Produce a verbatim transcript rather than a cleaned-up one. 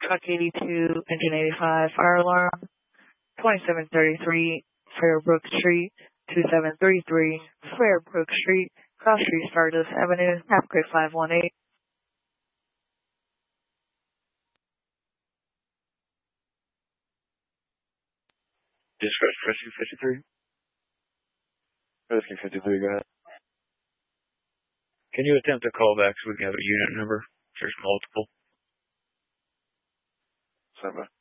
Truck eighty-two, Engine eighty-five, fire alarm, twenty-seven thirty-three, Fairbrook Street, twenty-seven thirty-three, Fairbrook Street, Cross Street, Stardust Avenue, Halfcrate five one eight. Dispatch Rescue fifty-three. Rescue fifty-three, go ahead. Can you attempt a callback so we can have a unit number? There's multiple. Stand by.